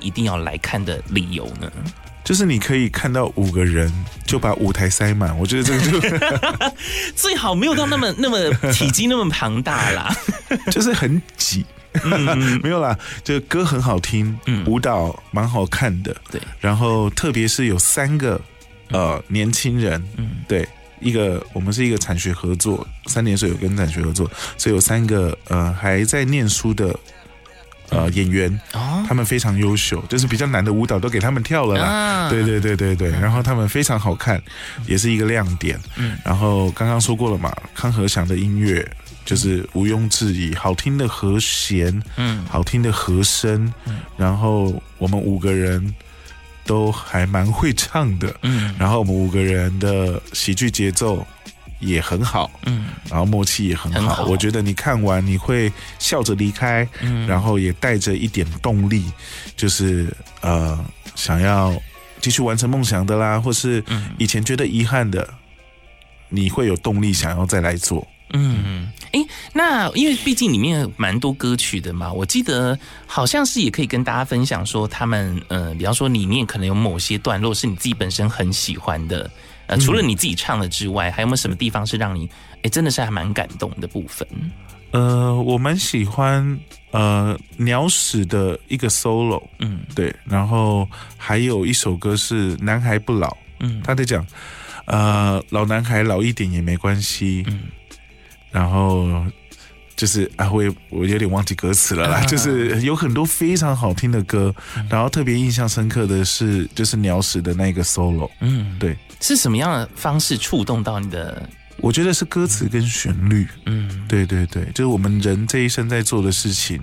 一定要来看的理由呢？ 就是你可以看到5个人就把舞台塞满，我觉得这个就最好没有到那么体积那么庞大啦， 就是很挤。没有啦，这歌很好听，舞蹈蛮好看的，对。然后特别是有3个年轻人，对，我们是一个产学合作，3年所有跟产学合作，所以有3个还在念书的演员，他们非常优秀，就是比较难的舞蹈都给他们跳了啦。对，然后他们非常好看，也是一个亮点。然后刚刚说过了嘛，康和祥的音乐就是毋庸置疑，好听的和弦，好听的和声，然后我们5个人都还蛮会唱的，然后我们5个人的喜剧节奏也很好，然后默契也很好，我觉得你看完你会笑着离开，然后也带着一点动力，就是想要继续完成梦想的啦，或是以前觉得遗憾的，你会有动力想要再来做。 那因为毕竟里面蛮多歌曲的嘛，我记得好像是也可以跟大家分享说，他们比方说里面可能有某些段落是你自己本身很喜欢的，除了你自己唱的之外，还有没有什么地方是让你真的是还蛮感动的部分？ 我蛮喜欢鸟屎的一个 solo， 对，然后还有一首歌是男孩不老，他在讲老男孩老一点也没关系，然后就是我有点忘记歌词了啦，就是有很多非常好听的歌，然后特别印象深刻的是就是鸟屎的那个 solo， 对， 是什么样的方式触动到你的？ 我觉得是歌词跟旋律，对，就是我们人这一生在做的事情，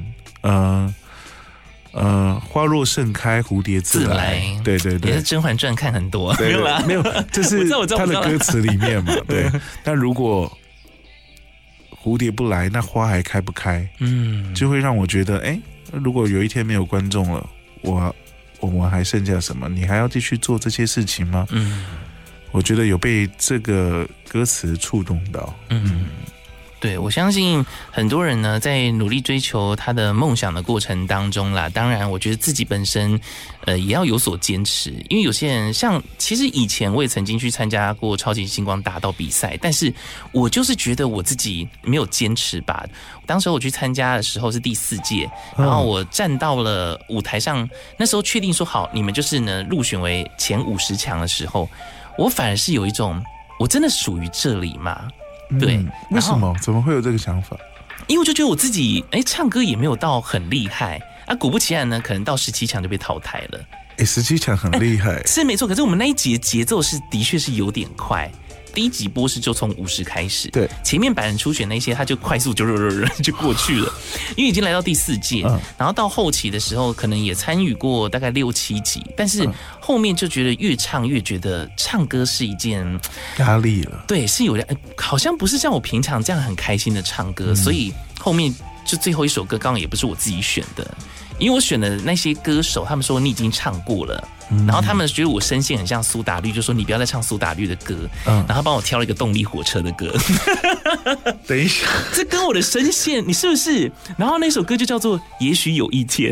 花若盛开，蝴蝶自来。对， 也是《甄嬛传》看很多， 没有啦，没有，这是他的歌词里面嘛，对。但如果蝴蝶不来，那花还开不开？就会让我觉得，如果有一天没有观众了，我们还剩下什么？你还要继续做这些事情吗？我觉得有被这个歌词触动到。 对，我相信很多人呢，在努力追求他的梦想的过程当中啦，当然，我觉得自己本身，也要有所坚持。因为有些人其实以前我也曾经去参加过超级星光大道比赛，但是我就是觉得我自己没有坚持吧。当时我去参加的时候是第4届，然后我站到了舞台上，那时候确定说好，你们就是呢入选为前50强的时候，我反而是有一种，我真的属于这里吗？对， 为什么？怎么会有这个想法？ 因为我就觉得我自己，唱歌也没有到很厉害啊。果不其然呢，可能到17强就被淘汰了。 17强很厉害， 是没错。可是我们那一集的节奏的确是有点快。第一集播是就从50开始，对，前面百人初选那些他就快速就过去了，因为已经来到第4届，然后到后期的时候可能也参与过大概6、7集，但是后面就觉得越唱越觉得唱歌是一件压力了， 对，是有点好像不是像我平常这样很开心的唱歌，所以后面就最后一首歌刚刚也不是我自己选的。因为我选的那些歌手，他们说你已经唱过了，然后他们觉得我声线很像苏打绿，就说你不要再唱苏打绿的歌，然后他帮我挑了一个动力火车的歌。 等一下， 这跟我的声线，你是不是？然后那首歌就叫做《也许有一天》，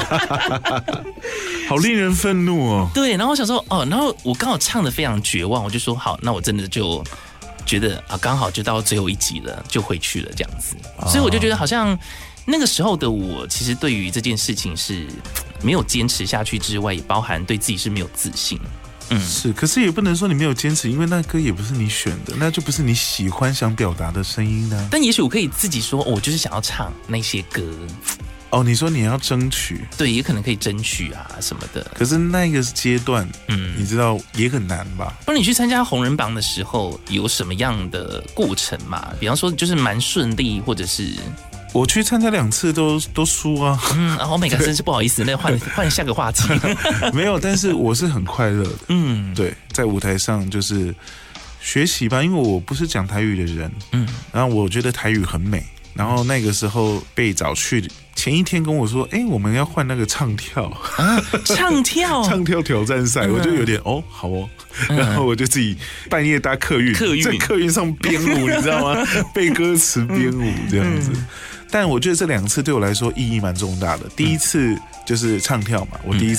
好令人愤怒哦。 对，然后我想说然后我刚好唱得非常绝望，我就说好，那我真的就觉得刚好就到最后一集了，就回去了这样子。所以我就觉得好像。那个时候的我，其实对于这件事情是没有坚持下去之外，也包含对自己是没有自信。 是，可是也不能说你没有坚持，因为那歌也不是你选的，那就不是你喜欢想表达的声音呢。 但也许我可以自己说，我就是想要唱那些歌。 你说你要争取， 对，也可能可以争取啊什么的。 可是那个阶段，你知道也很难吧？ 不然你去参加红人榜的时候，有什么样的过程嘛？比方说，就是蛮顺利，或者是。 我去参加2次都输啊。 然后每个真是不好意思，那换下个话题。 没有，但是我是很快乐的。对，在舞台上就是学习吧，因为我不是讲台语的人。然后我觉得台语很美。然后那个时候被找去，前一天跟我说，我们要换那个唱跳。 唱跳挑战赛，我就有点好哦。然后我就自己半夜搭客运，在客运上编舞，你知道吗？背歌词编舞这样子。但我觉得这2次对我来说意义蛮重大的。第一次就是唱跳嘛，我第一次